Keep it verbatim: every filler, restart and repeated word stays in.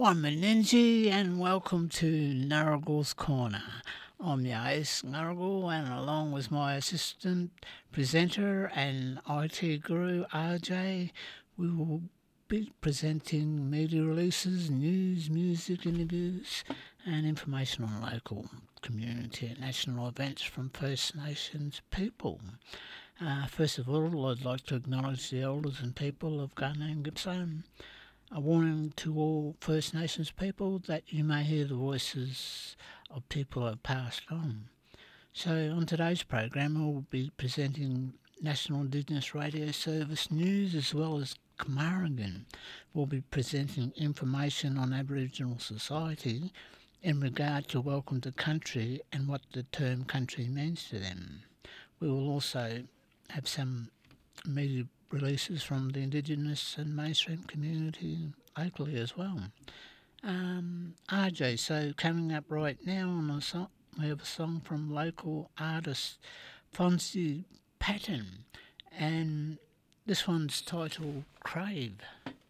I'm Meninji and welcome to Narrable's Corner. I'm your host, Narrable, and along with my assistant presenter and I T guru, R J, we will be presenting media releases, news, music, interviews, and information on local, community and national events from First Nations people. Uh, first of all, I'd like to acknowledge the elders and people of Gunner and Gippsland. A warning to all First Nations people that you may hear the voices of people who have passed on. So on today's program we'll be presenting National Indigenous Radio Service news as well as Camaragan. We'll be presenting information on Aboriginal society in regard to welcome to country and what the term country means to them. We will also have some media releases from the Indigenous and mainstream community locally as well. Um, R J, so coming up right now on a song, we have a song from local artist Fonzie Patton, and this one's titled Crave.